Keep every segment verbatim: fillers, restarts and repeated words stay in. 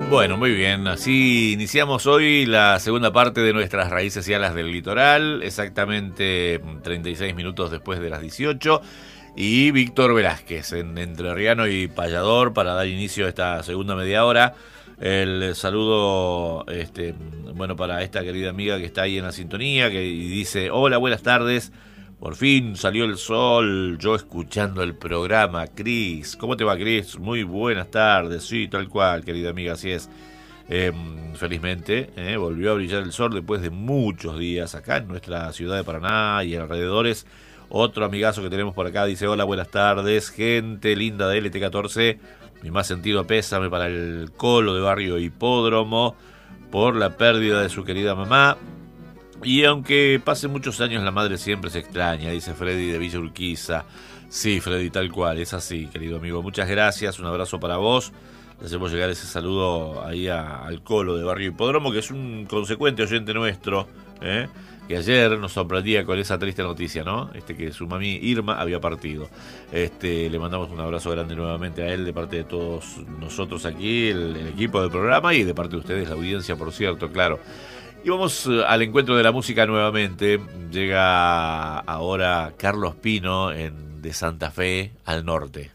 Bueno, muy bien. Así iniciamos hoy la segunda parte de nuestras raíces y alas del litoral, exactamente treinta y seis minutos después de las dieciocho. Y Víctor Velázquez, en entrerriano y payador, para dar inicio a esta segunda media hora. El saludo, este, bueno, para esta querida amiga que está ahí en la sintonía, que dice: hola, buenas tardes. Por fin salió el sol, yo escuchando el programa. Cris, ¿cómo te va, Cris? Muy buenas tardes, sí, tal cual, querida amiga, así es. Eh, felizmente eh, volvió a brillar el sol después de muchos días acá en nuestra ciudad de Paraná y alrededores. Otro amigazo que tenemos por acá dice: hola, buenas tardes, gente linda de L T catorce. Mi más sentido pésame para el Colo de Barrio Hipódromo por la pérdida de su querida mamá. Y aunque pasen muchos años, la madre siempre se extraña, dice Freddy de Villa Urquiza. Sí, Freddy, tal cual, es así, querido amigo. Muchas gracias, un abrazo para vos. Le hacemos llegar ese saludo ahí a, al Colo de Barrio Hipódromo, que es un consecuente oyente nuestro, ¿eh? Que ayer nos sorprendía con esa triste noticia, ¿no? Este, que su mami Irma había partido. Este, le mandamos un abrazo grande nuevamente a él, de parte de todos nosotros aquí, el, el equipo del programa, y de parte de ustedes, la audiencia, por cierto, claro. Y vamos al encuentro de la música nuevamente. Llega ahora Carlos Pino en de Santa Fe al norte.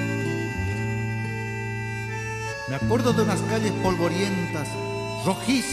Me acuerdo de unas calles polvorientas, rojísimas.